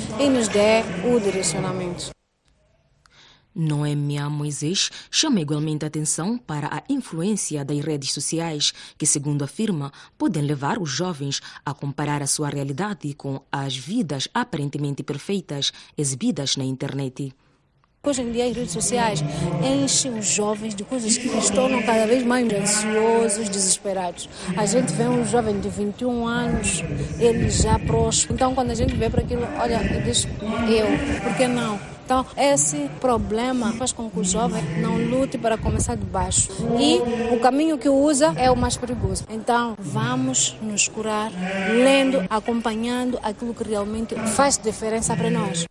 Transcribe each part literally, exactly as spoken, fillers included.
e nos dê o direcionamento. Noêmia Moisés chama igualmente a atenção para a influência das redes sociais, que, segundo afirma, podem levar os jovens a comparar a sua realidade com as vidas aparentemente perfeitas exibidas na internet. Hoje em dia as redes sociais enchem os jovens de coisas que os tornam cada vez mais ansiosos, desesperados. A gente vê um jovem de vinte e um anos, ele já próximo. Então quando a gente vê para aquilo, olha, e diz, eu, por que não? Então esse problema faz com que o jovem não lute para começar de baixo. E o caminho que usa é o mais perigoso. Então vamos nos curar lendo, acompanhando aquilo que realmente faz diferença para nós.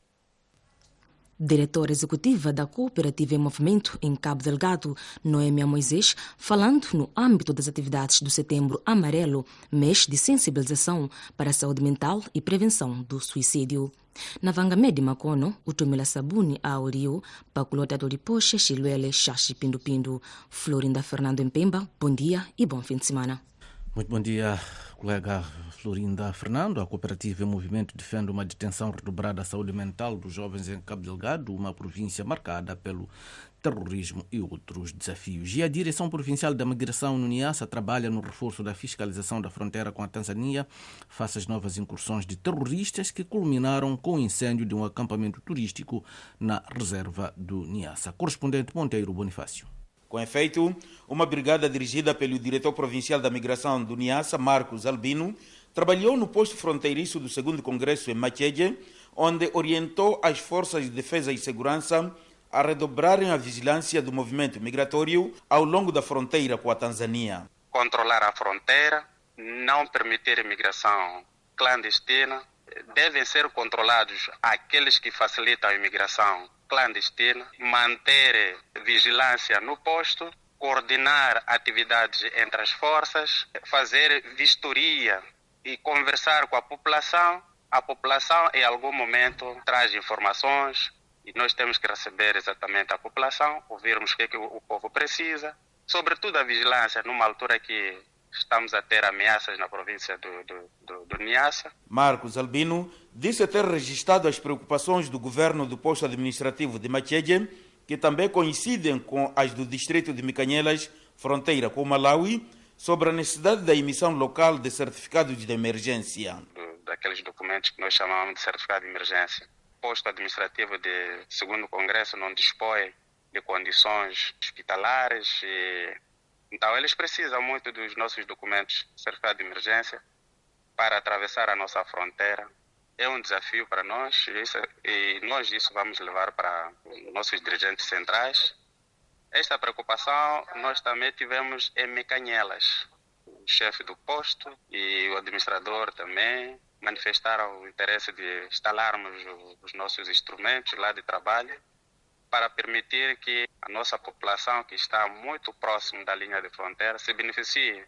Diretora executiva da Cooperativa em Movimento em Cabo Delgado, Noêmia Moisés, falando no âmbito das atividades do Setembro Amarelo, mês de sensibilização para a saúde mental e prevenção do suicídio. Na Vanga Medi Macono, o Tumila Sabuni a Oriu, Paculota Doripoche, Chiluele, Xaxi Pindu Pindu, Florinda Fernando Empemba, bom dia e bom fim de semana. Muito bom dia, colega Florinda Fernando. A Cooperativa em Movimento defende uma detenção redobrada da saúde mental dos jovens em Cabo Delgado, uma província marcada pelo terrorismo e outros desafios. E a Direção Provincial da Migração no Niassa trabalha no reforço da fiscalização da fronteira com a Tanzânia face às novas incursões de terroristas que culminaram com o incêndio de um acampamento turístico na reserva do Niassa. Correspondente Monteiro Bonifácio. Com efeito, uma brigada dirigida pelo diretor provincial da migração do Niassa, Marcos Albino, trabalhou no posto fronteiriço do segundo Congresso em Macheje, onde orientou as forças de defesa e segurança a redobrarem a vigilância do movimento migratório ao longo da fronteira com a Tanzânia. Controlar a fronteira, não permitir imigração clandestina, devem ser controlados aqueles que facilitam a imigração clandestina, manter vigilância no posto, coordenar atividades entre as forças, fazer vistoria e conversar com a população. A população, em algum momento, traz informações e nós temos que receber exatamente a população, ouvirmos o que, é que o povo precisa, sobretudo a vigilância, numa altura que estamos a ter ameaças na província do, do, do, do Niassa. Marcos Albino disse ter registrado as preocupações do governo do posto administrativo de Macheje, que também coincidem com as do distrito de Micanhelas, fronteira com o Malawi, sobre a necessidade da emissão local de certificados de emergência. Do, daqueles documentos que nós chamamos de certificado de emergência. O posto administrativo de segundo Congresso não dispõe de condições hospitalares e então, eles precisam muito dos nossos documentos, certificado de emergência, para atravessar a nossa fronteira. É um desafio para nós isso, e nós isso vamos levar para os nossos dirigentes centrais. Esta preocupação nós também tivemos em Micanhelas. O chefe do posto e o administrador também manifestaram o interesse de instalarmos os nossos instrumentos lá de trabalho, para permitir que a nossa população, que está muito próximo da linha de fronteira, se beneficie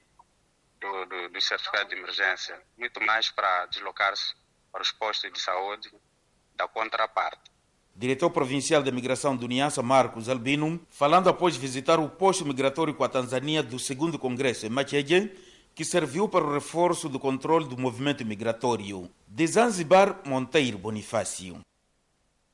do, do, do certificado de emergência, muito mais para deslocar-se para os postos de saúde da contraparte. Diretor Provincial da Migração do Niassa, Marcos Albino, falando após visitar o posto migratório com a Tanzânia do segundo Congresso em Macheje, que serviu para o reforço do controle do movimento migratório. De Zanzibar, Monteiro Bonifácio.